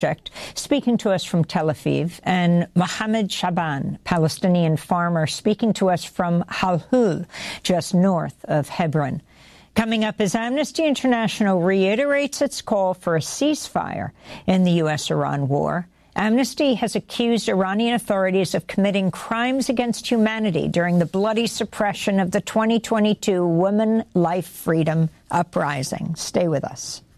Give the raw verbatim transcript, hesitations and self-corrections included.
speaking to us from Tel Aviv, and Mohammed Shaban, Palestinian farmer, speaking to us from Halhul, just north of Hebron. Coming up, as Amnesty International reiterates its call for a ceasefire in the U S Iran war, Amnesty has accused Iranian authorities of committing crimes against humanity during the bloody suppression of the twenty twenty-two Women Life Freedom Uprising. Stay with us.